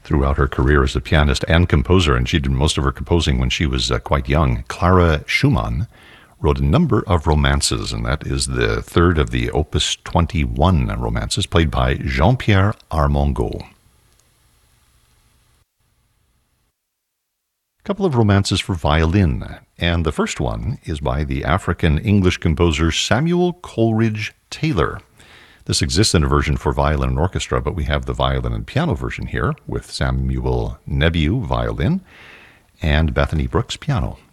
throughout her career as a pianist and composer, and she did most of her composing when she was quite young. Clara Schumann wrote a number of romances, and that is the third of the Opus 21 romances, played by Jean-Pierre Armengaud. A couple of romances for violin, and the first one is by the African-English composer Samuel Coleridge Taylor. This exists in a version for violin and orchestra, but we have the violin and piano version here with Samuel Nebiu violin and Bethany Brooks piano.